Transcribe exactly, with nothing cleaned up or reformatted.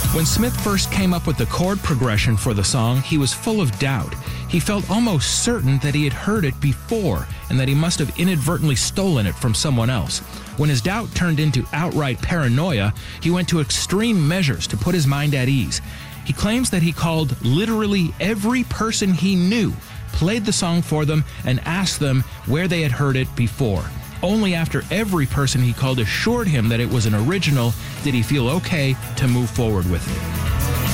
When Smith first came up with the chord progression for the song, he was full of doubt. He felt almost certain that he had heard it before and that he must have inadvertently stolen it from someone else. When his doubt turned into outright paranoia, he went to extreme measures to put his mind at ease. He claims that he called literally every person he knew, played the song for them, and asked them where they had heard it before. Only after every person he called assured him that it was an original did he feel okay to move forward with it.